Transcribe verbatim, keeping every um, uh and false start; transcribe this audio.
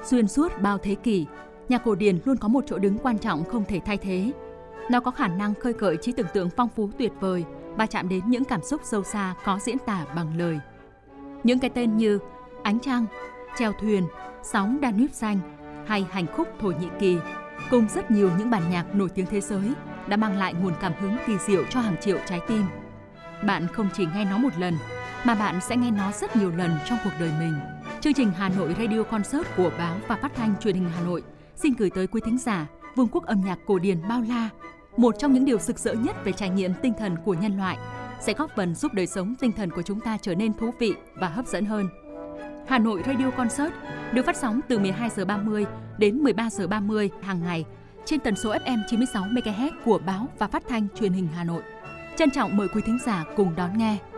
Xuyên suốt bao thế kỷ, nhạc cổ điển luôn có một chỗ đứng quan trọng không thể thay thế. Nó có khả năng khơi gợi trí tưởng tượng phong phú tuyệt vời và chạm đến những cảm xúc sâu xa khó diễn tả bằng lời. Những cái tên như Ánh Trăng, Chèo Thuyền, Sóng Danube Xanh hay Hành Khúc Thổ Nhĩ Kỳ cùng rất nhiều những bản nhạc nổi tiếng thế giới đã mang lại nguồn cảm hứng kỳ diệu cho hàng triệu trái tim. Bạn không chỉ nghe nó một lần, mà bạn sẽ nghe nó rất nhiều lần trong cuộc đời mình. Chương trình Hà Nội Radio Concert của Báo và Phát thanh Truyền hình Hà Nội xin gửi tới quý thính giả vương quốc âm nhạc cổ điển bao la, một trong những điều rực rỡ nhất về trải nghiệm tinh thần của nhân loại, sẽ góp phần giúp đời sống tinh thần của chúng ta trở nên thú vị và hấp dẫn hơn. Hà Nội Radio Concert được phát sóng từ mười hai giờ ba mươi đến mười ba giờ ba mươi hàng ngày trên tần số ép em chín mươi sáu mê ga héc của Báo và Phát thanh Truyền hình Hà Nội. Trân trọng mời quý thính giả cùng đón nghe.